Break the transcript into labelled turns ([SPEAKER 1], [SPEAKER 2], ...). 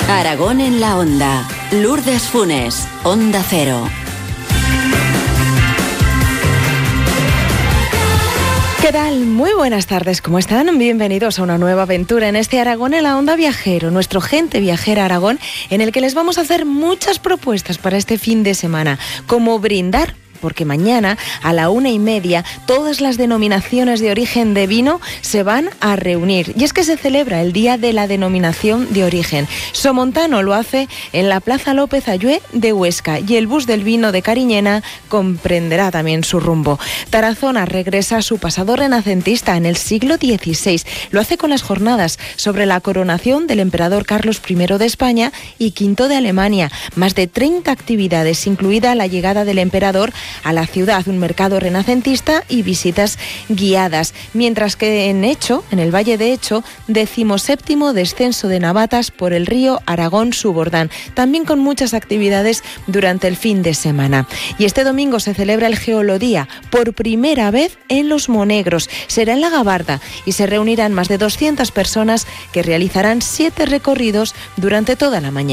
[SPEAKER 1] Aragón en la Onda. Lourdes Funes, Onda Cero.
[SPEAKER 2] ¿Qué tal? Muy buenas tardes, ¿cómo están? Bienvenidos a una nueva aventura en este Aragón en la Onda Viajero, nuestro Gente Viajera Aragón, en el que les vamos a hacer muchas propuestas para este fin de semana, como brindar, porque mañana a la 1:30 todas las denominaciones de origen de vino se van a reunir. Y es que se celebra el Día de la Denominación de Origen. Somontano lo hace en la Plaza López Ayué de Huesca y el Bus del Vino de Cariñena comprenderá también su rumbo. Tarazona regresa a su pasado renacentista en el siglo XVI. Lo hace con las jornadas sobre la coronación del emperador Carlos I de España y V de Alemania. Más de 30 actividades, incluida la llegada del emperador a la ciudad, un mercado renacentista y visitas guiadas. Mientras que en el Valle de Echo, 17º descenso de navatas por el río Aragón-Subordán, también con muchas actividades durante el fin de semana. Y este domingo se celebra el Geolodía, por primera vez en Los Monegros. Será en la Gabarda y se reunirán más de 200 personas que realizarán 7 recorridos durante toda la mañana.